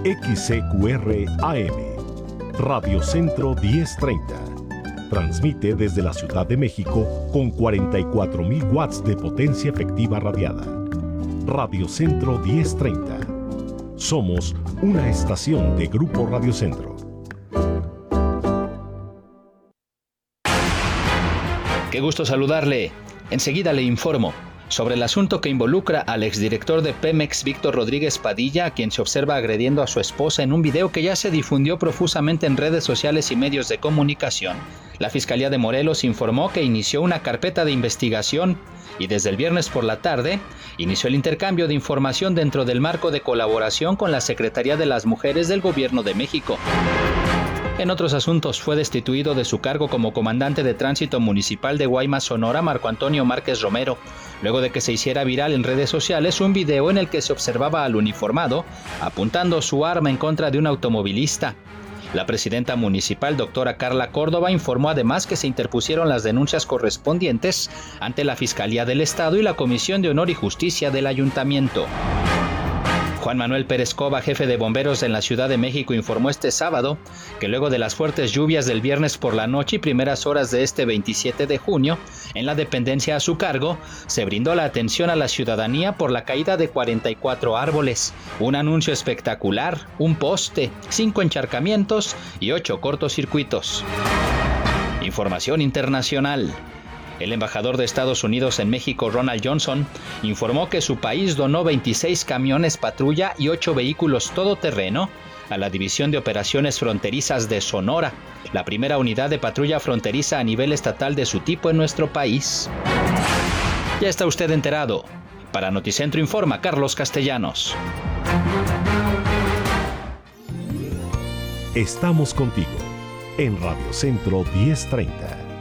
XCQR AM, Radio Centro 1030. Transmite desde la Ciudad de México con 44.000 watts de potencia efectiva radiada. Radio Centro 1030. Somos una estación de Grupo Radio Centro. Qué gusto saludarle. Enseguida le informo sobre el asunto que involucra al exdirector de Pemex, Víctor Rodríguez Padilla, a quien se observa agrediendo a su esposa en un video que ya se difundió profusamente en redes sociales y medios de comunicación. La Fiscalía de Morelos informó que inició una carpeta de investigación y desde el viernes por la tarde inició el intercambio de información dentro del marco de colaboración con la Secretaría de las Mujeres del Gobierno de México. En otros asuntos, fue destituido de su cargo como comandante de tránsito municipal de Guaymas, Sonora, Marco Antonio Márquez Romero, luego de que se hiciera viral en redes sociales un video en el que se observaba al uniformado apuntando su arma en contra de un automovilista. La presidenta municipal, doctora Carla Córdoba, informó además que se interpusieron las denuncias correspondientes ante la Fiscalía del Estado y la Comisión de Honor y Justicia del Ayuntamiento. Juan Manuel Pérez Cova, jefe de bomberos en la Ciudad de México, informó este sábado que luego de las fuertes lluvias del viernes por la noche y primeras horas de este 27 de junio, en la dependencia a su cargo, se brindó la atención a la ciudadanía por la caída de 44 árboles, un anuncio espectacular, un poste, 5 encharcamientos y 8 cortocircuitos. Información internacional. El embajador de Estados Unidos en México, Ronald Johnson, informó que su país donó 26 camiones patrulla y 8 vehículos todoterreno a la División de Operaciones Fronterizas de Sonora, la primera unidad de patrulla fronteriza a nivel estatal de su tipo en nuestro país. Ya está usted enterado. Para Noticentro informa Carlos Castellanos. Estamos contigo en Radio Centro 1030.